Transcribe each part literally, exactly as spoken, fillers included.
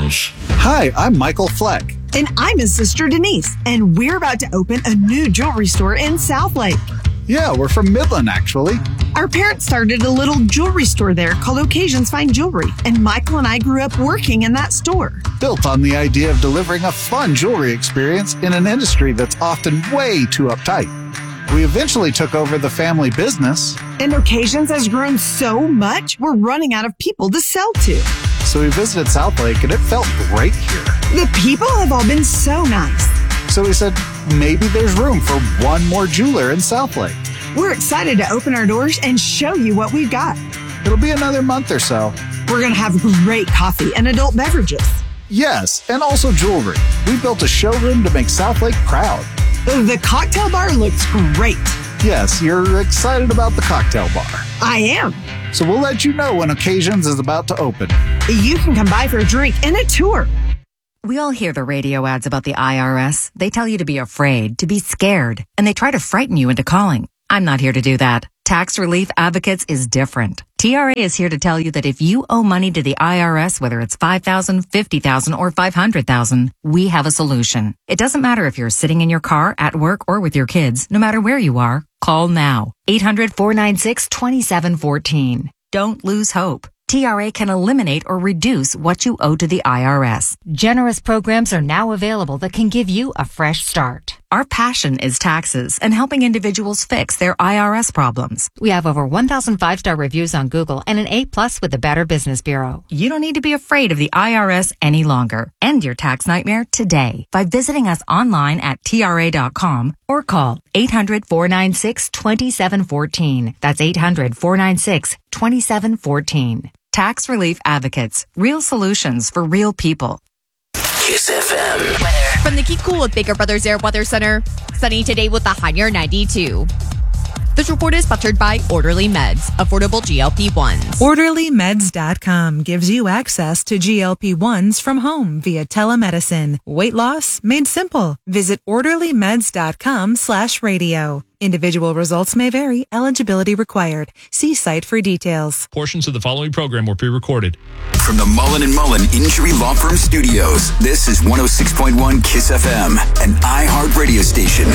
Doors. Hi, I'm Michael Fleck. And I'm his sister Denise, and we're about to open a new jewelry store in Southlake. Yeah, we're from Midland, actually. Our parents started a little jewelry store there called Occasions Fine Jewelry, and Michael and I grew up working in that store. Built on the idea of delivering a fun jewelry experience in an industry that's often way too uptight. We eventually took over the family business. And Occasions has grown so much, we're running out of people to sell to. So we visited Southlake, and it felt great here. The people have all been so nice. So we said, maybe there's room for one more jeweler in Southlake. We're excited to open our doors and show you what we've got. It'll be another month or so. We're going to have great coffee and adult beverages. Yes, and also jewelry. We built a showroom to make Southlake proud. The cocktail bar looks great. Yes, you're excited about the cocktail bar. I am. So we'll let you know when Occasions is about to open. You can come by for a drink and a tour. We all hear the radio ads about the I R S. They tell you to be afraid, to be scared, and they try to frighten you into calling. I'm not here to do that. Tax Relief Advocates is different. T R A is here to tell you that if you owe money to the I R S, whether it's five thousand dollars, fifty thousand dollars, or five hundred thousand dollars, we have a solution. It doesn't matter if you're sitting in your car, at work, or with your kids. No matter where you are, call now. eight hundred, four nine six, two seven one four. Don't lose hope. T R A can eliminate or reduce what you owe to the I R S. Generous programs are now available that can give you a fresh start. Our passion is taxes and helping individuals fix their I R S problems. We have over one thousand five-star reviews on Google and an A plus with the Better Business Bureau. You don't need to be afraid of the I R S any longer. End your tax nightmare today by visiting us online at T R A dot com or call eight hundred, four nine six, two seven one four. That's eight hundred, four nine six, two seven one four. Tax Relief Advocates. Real solutions for real people. Kiss F M. Weather. From the Keep Cool with Baker Brothers Air Weather Center. Sunny today with a high near ninety-two. This report is sponsored by Orderly Meds, affordable G L P ones. Orderly Meds dot com gives you access to G L P ones from home via telemedicine. Weight loss made simple. Visit Orderly Meds dot com slash radio. Individual results may vary. Eligibility required. See site for details. Portions of the following program were pre-recorded. From the Mullen and Mullen Injury Law Firm Studios, this is one oh six point one Kiss F M, an iHeart radio station.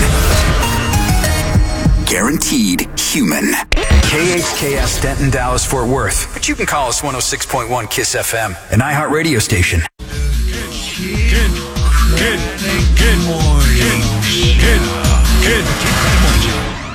Guaranteed human. K H K S Denton, Dallas, Fort Worth. But you can call us one oh six point one Kiss F M, an iHeart radio station. Good, good, good morning. Good, good, good morning.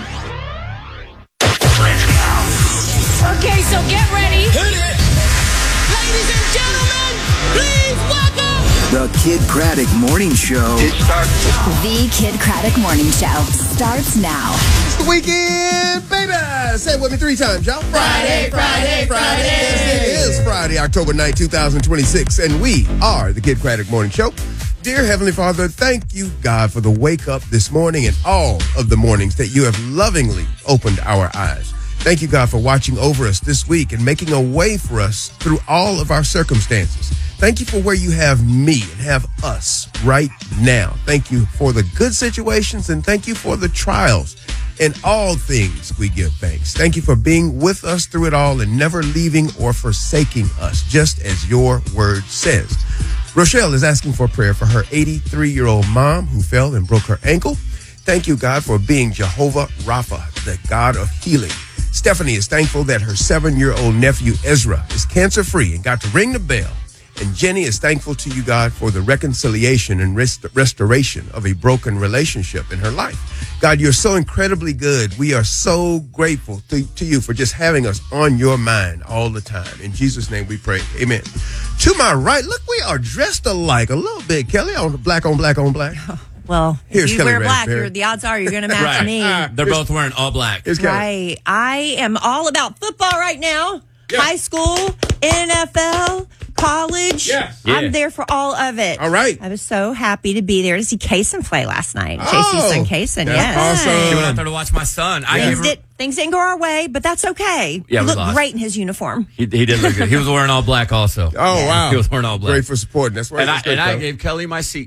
Okay, so get ready. Hit it. Ladies and gentlemen, please welcome The Kid Craddock Morning Show. It starts. The Kid Craddock Morning Show starts now. It's the weekend, baby. Say it with me three times, y'all. Friday, Friday, Friday. Yes, it is Friday, October ninth, twenty twenty-six, and we are the Kid Craddock Morning Show. Dear Heavenly Father, thank you, God, for the wake up this morning and all of the mornings that you have lovingly opened our eyes. Thank you, God, for watching over us this week and making a way for us through all of our circumstances. Thank you for where you have me and have us right now. Thank you for the good situations and thank you for the trials. In all things, we give thanks. Thank you for being with us through it all and never leaving or forsaking us, just as your word says. Rochelle is asking for prayer for her eighty-three-year-old mom who fell and broke her ankle. Thank you, God, for being Jehovah Rapha, the God of healing. Stephanie is thankful that her seven-year-old nephew, Ezra, is cancer-free and got to ring the bell. And Jenny is thankful to you, God, for the reconciliation and rest- restoration of a broken relationship in her life. God, you're so incredibly good. We are so grateful to, to you for just having us on your mind all the time. In Jesus' name we pray. Amen. To my right, look, we are dressed alike a little bit, Kelly, on the black on black on black. Well, Here's if you Kelly wear black, Raspberry. you're, the odds are you're going to match Right. me. They're both wearing all black. Right. I am all about football right now. Yeah. High school, N F L, college. Yes. Yeah. I'm there for all of it. All right. I was so happy to be there to see Kaysen play last night. Oh, J C's son Kaysen, that's yes. awesome. She went out there to watch my son. I Things, gave her, did, things didn't go our way, but that's okay. Yeah, he we looked lost. great in his uniform. he, he did look good. He was wearing all black also. Oh, wow. He was wearing all black. Great for supporting. That's right. And I, That's great, and I Kelly. gave Kelly my seats.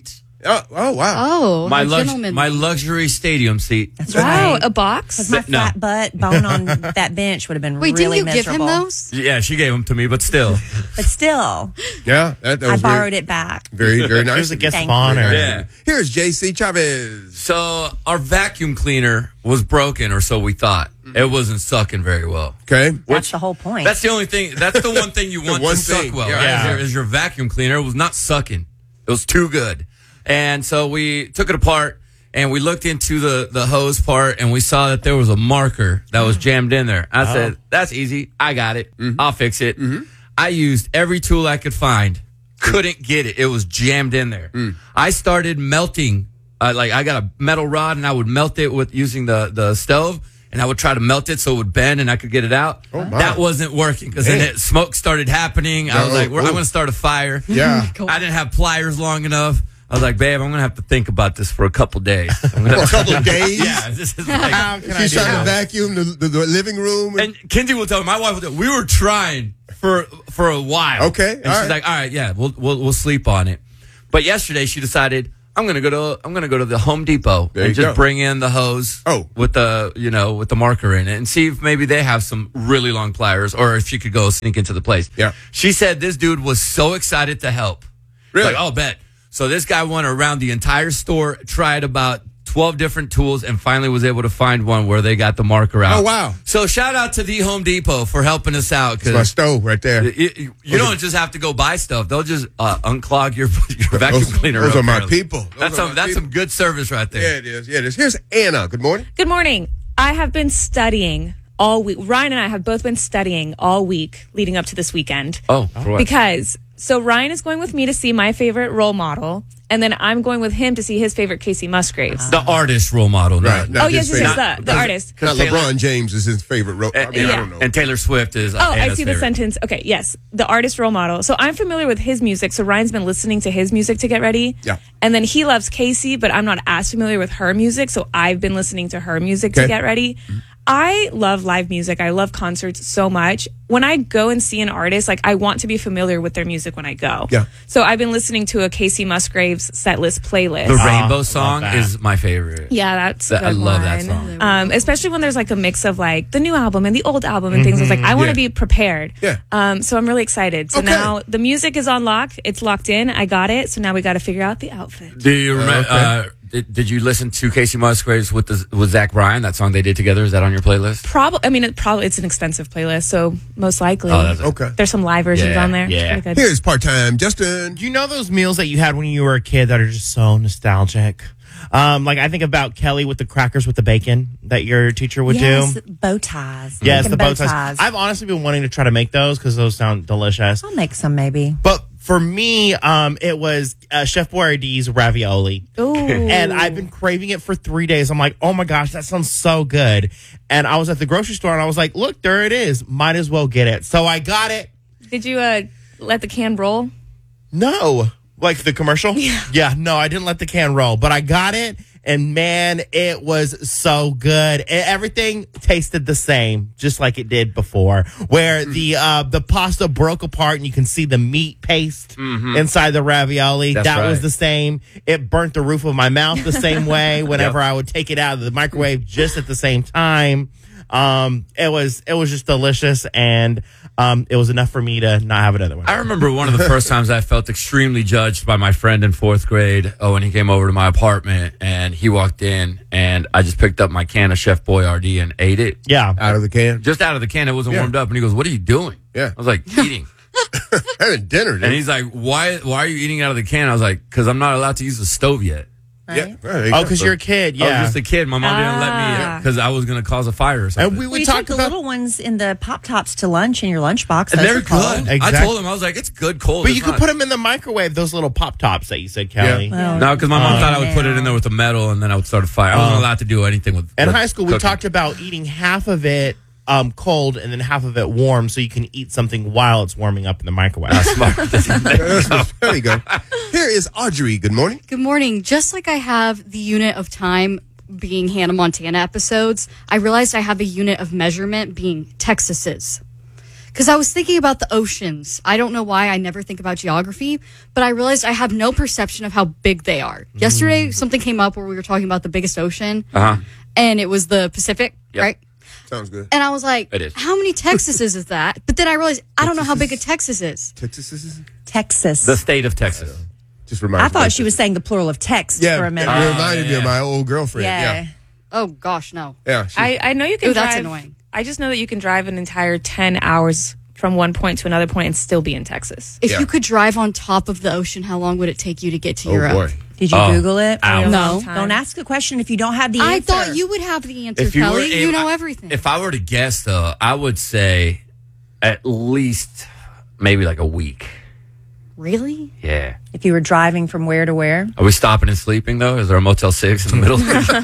Oh, oh wow. Oh, my a lux- gentleman. my luxury stadium seat. That's Wow, right. a box? Because my No. fat butt bone on that bench would have been Wait, really didn't you miserable. give him those? Yeah, she gave them to me, but still. But still, Yeah, that, that I was borrowed very, it back. Very, very nice. Here's a of you. guest Thank of honor. Yeah. Here's J C Chavez. So our vacuum cleaner was broken, or so we thought. It wasn't sucking very well. Okay. That's the whole point. That's the only thing. That's the one thing you want one to thing, suck well. yeah. Right? Yeah. Is, your, is your vacuum cleaner. It was not sucking. It was too good. And so we took it apart and we looked into the, the hose part and we saw that there was a marker that was jammed in there. I said, that's easy. I got it. I'll fix it. I used every tool I could find. Couldn't get it. It was jammed in there. I started melting. Uh, like I got a metal rod and I would melt it with using the, the stove. And I would try to melt it so it would bend and I could get it out. Oh, my. That wasn't working because then it, smoke started happening. I was No, like, We're, I'm oh. going to start a fire. Yeah. I didn't have pliers long enough. I was like, babe, I'm going to have to think about this for a couple days. I'm For gonna a couple of days? Yeah. This is like, How can I She's do trying to that? vacuum the, the, the living room. and Kinsey will tell me, my wife will tell me, we were trying for for a while. Okay, And all she's right. like, all right, yeah, we'll, we'll we'll sleep on it. But yesterday she decided, I'm gonna go to I'm gonna go to the Home Depot There and you just go. bring in the hose Oh. with the you know with the marker in it and see if maybe they have some really long pliers or if she could go sneak into the place. Yeah. She said this dude was so excited to help. Really? Like, oh, bet. So this guy went around the entire store, tried about twelve different tools, and finally was able to find one where they got the marker out. Oh, wow. So shout out to the Home Depot for helping us out. It's my Because stove right there. you, you, you don't just have to go buy stuff. They'll just uh, unclog your, your vacuum Those- cleaner. those are my apparently. people. Those That's are some my that's people. some good service right there. Yeah, it is. Yeah, it is. Here's Anna. Good morning. Good morning. I have been studying all week. Ryan and I have both been studying all week leading up to this weekend. Oh, for what? Because, so Ryan is going with me to see my favorite role model, and then I'm going with him to see his favorite Casey Musgraves. The artist role model, not- Right. not Oh, yes, his yes, yes, favorite. the, the artist. Not Taylor- LeBron James is his favorite. Ro- I mean, I yeah. don't know. And Taylor Swift is. Uh, Oh, I Anna's see the favorite. sentence. Okay, yes. The artist role model. So I'm familiar with his music. So Ryan's been listening to his music to get ready. Yeah. And then he loves Casey, but I'm not as familiar with her music. So I've been listening to her music Okay. to get ready. I love live music. I love concerts so much. When I go and see an artist, like I want to be familiar with their music when I go. Yeah. So I've been listening to a Casey Musgraves setlist playlist. The Rainbow Oh, song love that. is my favorite. Yeah, that's a That- I good love that one. song. Um, especially when there's like a mix of like the new album and the old album and things. It's like I want to Yeah. be prepared. Yeah. Um, so I'm really excited. So Okay. now the music is on lock. It's locked in. I got it. So now we got to figure out the outfit. Do you remember? okay. Uh, did, did you listen to Casey Musgraves with the, with Zach Bryan? That song they did together. Is that on your playlist? Probably. I mean, it probably it's an expensive playlist. So most likely, Oh, that's Okay. there's some live versions Yeah, on there. yeah. Pretty good. Here's part-time Justin. You know those meals that you had when you were a kid that are just so nostalgic? Um, like I think about Kelly with the crackers with the bacon that your teacher would yes, do. bow ties. Yes, Making the bow ties. I've honestly been wanting to try to make those because those sound delicious. I'll make some maybe. But for me, um, it was uh, Chef Boyardee's ravioli. Ooh. And I've been craving it for three days. I'm like, oh my gosh, that sounds so good. And I was at the grocery store and I was like, look, there it is. Might as well get it. So I got it. Did you uh, let the can roll? No. Like the commercial? Yeah. Yeah, no, I didn't let the can roll, but I got it. And man, it was so good. E- Everything tasted the same, just like it did before. Where the uh, the pasta broke apart and you can see the meat paste inside the ravioli. That's that was right. the same. It burnt the roof of my mouth the same way whenever I would take it out of the microwave just at the same time. Um, it was it was just delicious, and um, it was enough for me to not have another one. I remember one of the first times I felt extremely judged by my friend in fourth grade. Oh, when he came over to my apartment and he walked in and I just picked up my can of Chef Boyardee and ate it. Yeah. Out of the can? Just out of the can. It wasn't Yeah. warmed up. And he goes, what are you doing? Yeah. I was like, eating. Having dinner, dude. And he's like, why, why are you eating out of the can? I was like, because I'm not allowed to use the stove yet. Yeah. Oh, because you're a kid, yeah. I was just a kid. My mom didn't let me Ah. because I was going to cause a fire or something. And we We would you talk took the about little ones in the Pop Tops to lunch in your lunchbox. and Those they're are cold. good. I Exactly. told him, I was like, it's good cold. But It's you could not- put them in the microwave, those little pop tops that you said, Kelly. Well, No, because my mom Uh, thought I would put it in there with the metal and then I would start a fire. I wasn't Uh, allowed to do anything with In with high school, we cooking. talked about eating half of it um, cold and then half of it warm so you can eat something while it's warming up in the microwave. Smart. There you go. Here is Audrey. Good morning. Good morning. Just like I have the unit of time being Hannah Montana episodes, I realized I have a unit of measurement being Texas's. Because I was thinking about the oceans. I don't know why I never think about geography, but I realized I have no perception of how big they are. Mm. Yesterday, something came up where we were talking about the biggest ocean, uh-huh. and it was the Pacific, yep. right? Sounds good. And I was like, how many Texases is that? But then I realized I don't know how big a Texas is. Texas is? Texas. The state of Texas. Just remind I thought she was saying the plural of Tex yeah, for a minute. It reminded uh, yeah. me of my old girlfriend. Yeah. yeah. Oh, gosh, no. Yeah. I, I know you can Ooh, drive. That's annoying. I just know that you can drive an entire ten hours from one point to another point and still be in Texas. If yeah. you could drive on top of the ocean, how long would it take you to get to oh, Europe? Boy. Did you oh, Google it? No. Don't ask the question if you don't have the answer. I thought you would have the answer, if you Kelly. Were, if, you know I, everything. If I were to guess, though, I would say at least maybe like a week. Really? Yeah. If you were driving from where to where? Are we stopping and sleeping, though? Is there a Motel six in the middle?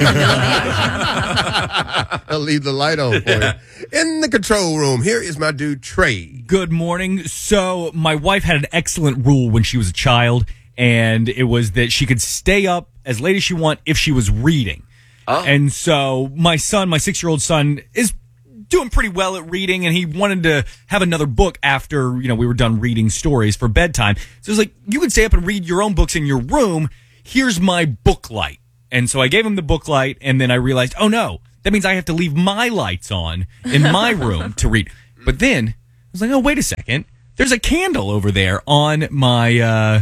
I'll leave the light on for you. In the control room, here is my dude, Trey. Good morning. So my wife had an excellent rule when she was a child, and it was that she could stay up as late as she want if she was reading. Oh. And so my son, my six-year-old son, is doing pretty well at reading, and he wanted to have another book after, you know, we were done reading stories for bedtime. So it was like, you can stay up and read your own books in your room. Here's my book light. And so I gave him the book light, and then I realized, oh no, that means I have to leave my lights on in my room to read. But then I was like, oh, wait a second. There's a candle over there on my uh,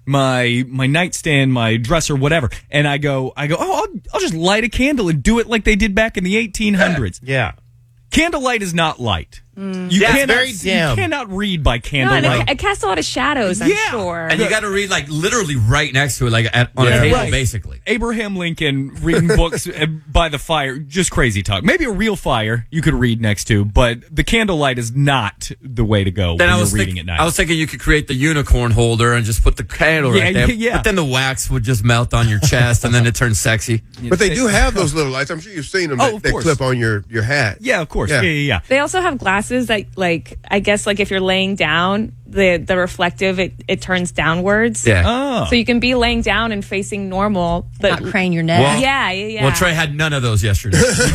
my my nightstand, my dresser, whatever. And I go, I go, oh, I'll, I'll just light a candle and do it like they did back in the eighteen hundreds. Yeah. Candlelight is not light. Mm. You, yeah, cannot, very dim. you cannot read by No, candlelight. and it, it casts a lot of shadows, I'm Yeah. sure. And you got to read like literally right next to it, like at, on Yeah. a table, Right. basically. Abraham Lincoln reading books by the fire, just crazy talk. Maybe a real fire you could read next to, but the candlelight is not the way to go Then when I was you're reading think- at night. I was thinking you could create the unicorn holder and just put the candle Yeah, right there. yeah. But then the wax would just melt on your chest, and then it turns sexy. But they do have those little lights. I'm sure you've seen them Oh, that, of that course. clip on your, your hat. Yeah, of course. Yeah, yeah, yeah. They also have glasses that, like, I guess, like if you're laying down, the the reflective it, it turns downwards. Yeah. Oh. So you can be laying down and facing normal, but Not crane your neck. Well- yeah, yeah, yeah. Well, Trey had none of those yesterday.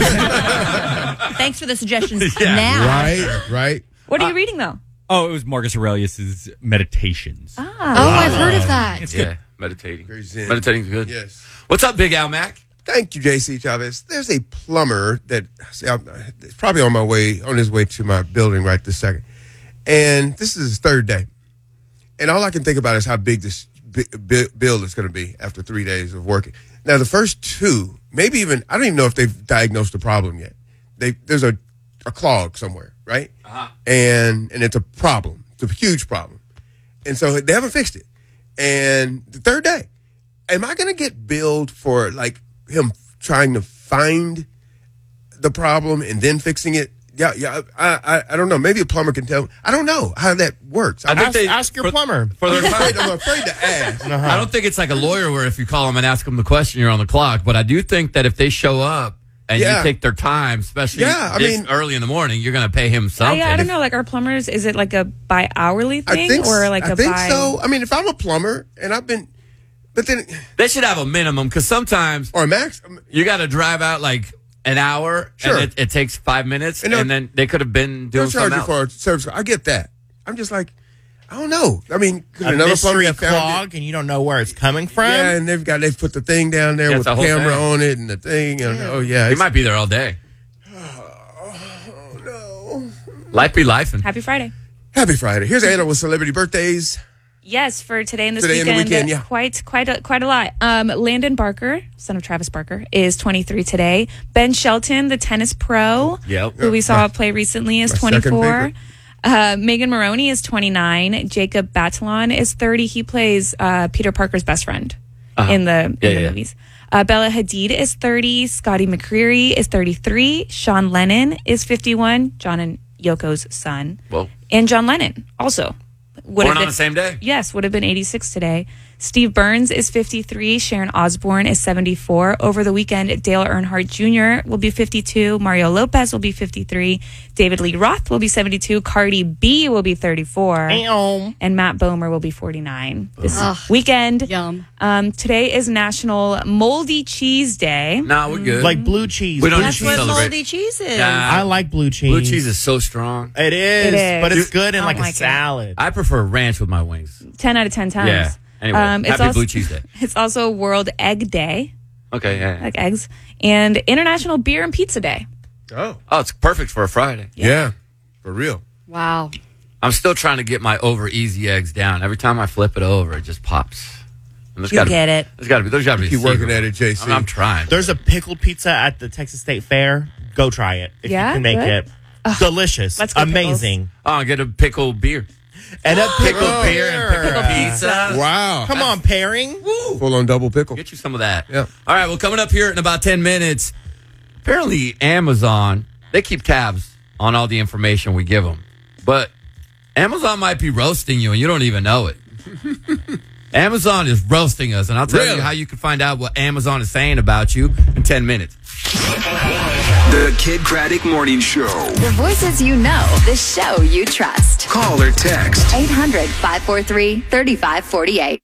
Thanks for the suggestions Yeah. now. Right, right. What are you reading though? Oh, it was Marcus Aurelius's Meditations. Oh, I've heard of that. It's yeah, good. meditating. Very zen. Meditating's good. Yes. What's up, Big Al Mac? Thank you, J C Chavez. There's a plumber that see, I'm, it's probably on my way, on his way to my building right this second. And this is his third day. And all I can think about is how big this bi- bi- bill is going to be after three days of working. Now, the first two, maybe even, I don't even know if they've diagnosed the problem yet. They, there's a, a clog somewhere, right? Uh-huh. And and it's a problem. It's a huge problem. And so they haven't fixed it. And the third day, am I going to get billed for like him trying to find the problem and then fixing it? Yeah, yeah. I, I, I don't know. Maybe a plumber can tell me. I don't know how that works. I think Ask, they ask your for- plumber. For their I'm afraid, I'm afraid to ask. Uh-huh. I don't think it's like a lawyer where if you call them and ask them the question, you're on the clock. But I do think that if they show up and Yeah. you take their time, especially Yeah, I this mean- early in the morning, you're going to pay him I, something. I don't know. Like, our plumbers, is it like a bi hourly I thing think, or like I a think bi? so. I mean, if I'm a plumber and I've been, but then, They should have a minimum because sometimes or a max, you got to drive out like an hour Sure. and it, it takes five minutes, And and, they'll- then they could have been they'll doing charge something you else. for a service. I get that. I'm just like, I don't know. I mean, could A another plumber mystery have found clog, and you don't know where it's coming from. it? Yeah, and they've got they've put the thing down there Yeah, with it's the a whole camera thing. on it and the thing. And, oh yeah, You it's- might be there all day. Oh no. Life be life. And Happy Friday. Happy Friday. Here's Anna with celebrity birthdays. Yes, for today and this Today and the weekend, weekend, yeah. quite, quite, a, quite a lot. Um, Landon Barker, son of Travis Barker, is twenty-three today. Ben Shelton, the tennis pro, Yep. who we saw play recently, is my second twenty-four. favorite. Uh, Megan Maroney is twenty-nine. Jacob Batalon is thirty. He plays uh, Peter Parker's best friend Uh-huh. in the, Yeah, in the yeah. movies. Uh, Bella Hadid is thirty. Scotty McCreery is thirty-three. Sean Lennon is fifty-one. John and Yoko's son. Whoa. And John Lennon also. Would Born have on been- the same day. Yes, would have been eighty-six today. Steve Burns is fifty-three. Sharon Osbourne is seventy-four. Over the weekend, Dale Earnhardt Junior will be fifty-two. Mario Lopez will be fifty-three. David Lee Roth will be seventy-two. Cardi B will be thirty-four. Ew. And Matt Bomer will be forty-nine. This Ugh. weekend. Yum. Um, today is National Moldy Cheese Day. Nah, we're good. Like blue cheese. We don't That's need to what celebrate. moldy cheese is. Nah. I like blue cheese. Blue cheese is so strong. It is, It is. but it's good in I like don't a like it. salad. I prefer ranch with my wings. ten out of ten times. Yeah. Anyway, Um, it's happy also- Blue Cheese Day. It's also World Egg Day, Okay, yeah. like eggs, and International Beer and Pizza Day. Oh. Oh, it's perfect for a Friday. Yeah. For real. Wow. I'm still trying to get my over easy eggs down. Every time I flip it over, it just pops. And there's You gotta get be, it. There's got to be. There's got to be. a Keep working secret. at it, J C. I'm, I'm trying. There's a pickled pizza at the Texas State Fair. Go try it if Yeah? you can make Good? it. Delicious. let's go Amazing. Oh, get a pickled beer. And a pickled Oh, beer and pickled Pickled pizza. pizza. Wow. Come on, pairing. Full on double pickle. Get you some of that. Yeah. All right. Well, coming up here in about ten minutes, apparently Amazon, they keep tabs on all the information we give them. But Amazon might be roasting you and you don't even know it. Amazon is roasting us. And I'll tell Really? you how you can find out what Amazon is saying about you in ten minutes. The Kid Craddock Morning Show. The voices you know, the show you trust. Call or text. eight hundred, five four three, three five four eight.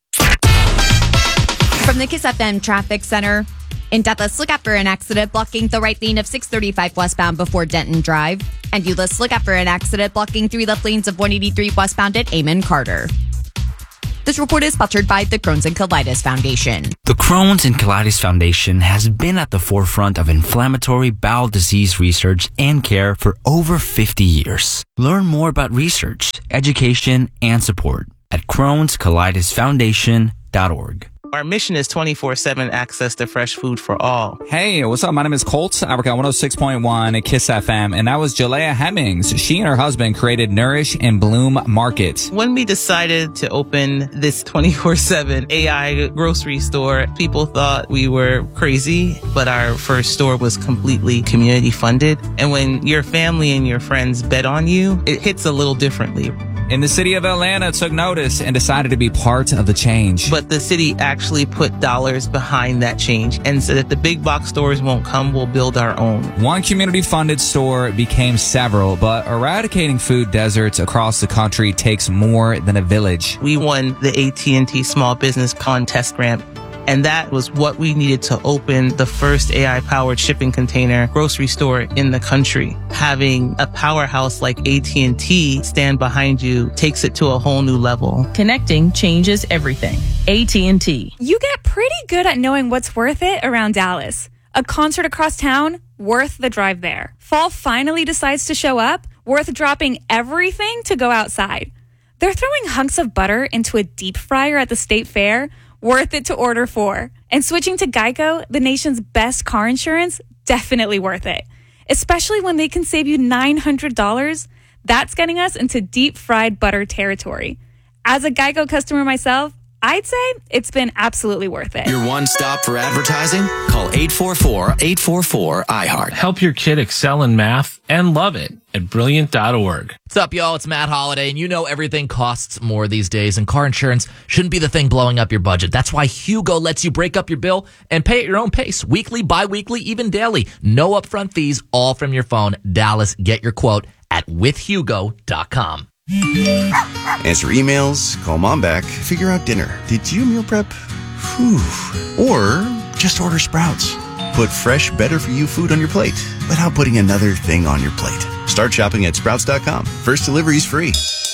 From the Kiss F M Traffic Center. In Douglas, look out for an accident blocking the right lane of six thirty-five westbound before Denton Drive. And Euless, look out for an accident blocking three left lanes of one eighty-three westbound at Amon Carter. This report is sponsored by the Crohn's and Colitis Foundation. The Crohn's and Colitis Foundation has been at the forefront of inflammatory bowel disease research and care for over fifty years. Learn more about research, education, and support at crohns colitis foundation dot org. Our mission is twenty-four seven access to fresh food for all. Hey, what's up? My name is Colt. I work at one oh six point one at Kiss F M, and that was Jalea Hemmings. She and her husband created Nourish and Bloom Market. When we decided to open this twenty-four seven A I grocery store, people thought we were crazy, but our first store was completely community funded. And when your family and your friends bet on you, it hits a little differently. And the city of Atlanta took notice and decided to be part of the change. But the city actually put dollars behind that change and said that the big box stores won't come, we'll build our own. One community-funded store became several, but eradicating food deserts across the country takes more than a village. We won the A T and T Small Business Contest grant. And that was what we needed to open the first A I-powered shipping container grocery store in the country. Having a powerhouse like A T and T stand behind you takes it to a whole new level. Connecting changes everything. A T and T. You get pretty good at knowing what's worth it around Dallas. A concert across town, worth the drive there. Fall finally decides to show up, worth dropping everything to go outside. They're throwing hunks of butter into a deep fryer at the state fair, worth it to order four. And switching to Geico, the nation's best car insurance, definitely worth it. Especially when they can save you nine hundred dollars. That's getting us into deep fried butter territory. As a Geico customer myself, I'd say it's been absolutely worth it. Your one stop for advertising? Call eight four four, eight four four, I heart. Help your kid excel in math and love it at brilliant dot org. What's up, y'all? It's Matt Holiday, and you know everything costs more these days, and car insurance shouldn't be the thing blowing up your budget. That's why Hugo lets you break up your bill and pay at your own pace. Weekly, bi-weekly, even daily. No upfront fees, all from your phone. Dallas, get your quote at with hugo dot com. Answer emails, call mom back, figure out dinner. Did you meal prep? Whew. Or just order Sprouts. Put fresh, better-for-you food on your plate without putting another thing on your plate. Start shopping at sprouts dot com. First delivery's free.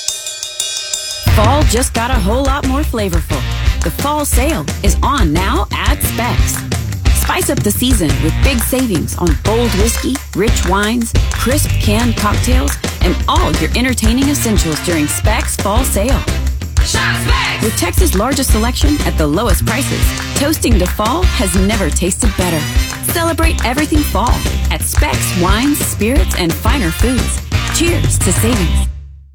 Fall just got a whole lot more flavorful. The fall sale is on now at Specs. Spice up the season with big savings on bold whiskey, rich wines, crisp canned cocktails, and all your entertaining essentials during Specs Fall Sale. Shop Specs! With Texas' largest selection at the lowest prices, toasting to fall has never tasted better. Celebrate everything fall at Specs Wines, Spirits, and Finer Foods. Cheers to savings.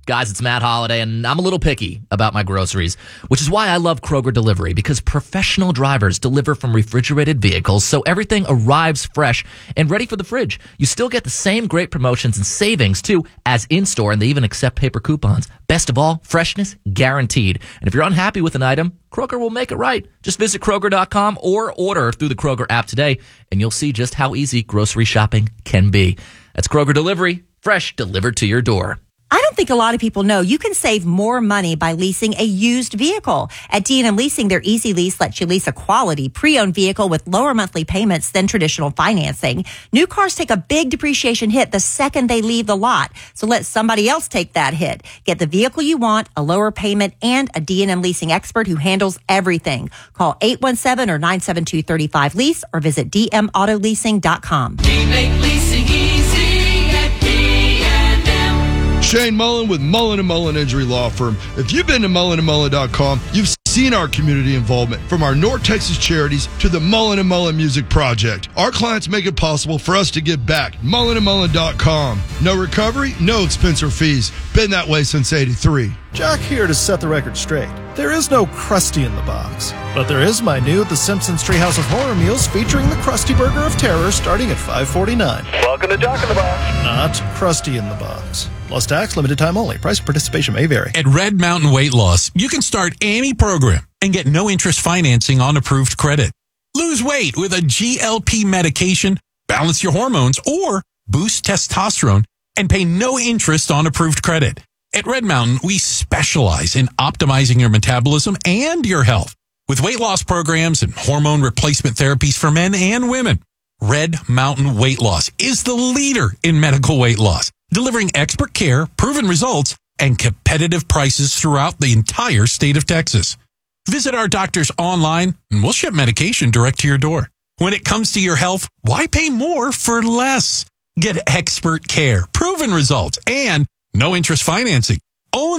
Guys, it's Matt Holiday, and I'm a little picky about my groceries, which is why I love Kroger Delivery, because professional drivers deliver from refrigerated vehicles, so everything arrives fresh and ready for the fridge. You still get the same great promotions and savings, too, as in-store, and they even accept paper coupons. Best of all, freshness guaranteed. And if you're unhappy with an item, Kroger will make it right. Just visit Kroger dot com or order through the Kroger app today, and you'll see just how easy grocery shopping can be. That's Kroger Delivery, fresh delivered to your door. I don't think a lot of people know you can save more money by leasing a used vehicle. At D and M Leasing, their Easy Lease lets you lease a quality pre-owned vehicle with lower monthly payments than traditional financing. New cars take a big depreciation hit the second they leave the lot, so let somebody else take that hit. Get the vehicle you want, a lower payment, and a D and M Leasing expert who handles everything. Call eight one seven or nine seven two, three five lease or visit d m auto leasing dot com. We make leasing easy at D and M. Shane Mullen with Mullen and Mullen Injury Law Firm. If you've been to mullen and mullen dot com, you've seen our community involvement, from our North Texas charities to the Mullen and Mullen Music Project. Our clients make it possible for us to give back. mullen and mullen dot com. No recovery, no expense or fees. Been that way since eighty-three. Jack here to set the record straight. There is no Krusty in the box, but there is my new The Simpsons Treehouse of Horror meals featuring the Krusty Burger of Terror starting at five forty-nine. Welcome to Jack in the Box. Not Krusty in the box. Plus tax, limited time only. Price and participation may vary. At Red Mountain Weight Loss, you can start any program and get no interest financing on approved credit. Lose weight with a G L P medication, balance your hormones, or boost testosterone and pay no interest on approved credit. At Red Mountain, we specialize in optimizing your metabolism and your health with weight loss programs and hormone replacement therapies for men and women. Red Mountain Weight Loss is the leader in medical weight loss, delivering expert care, proven results, and competitive prices throughout the entire state of Texas. Visit our doctors online and we'll ship medication direct to your door. When it comes to your health, why pay more for less? Get expert care, proven results, and no interest financing. Only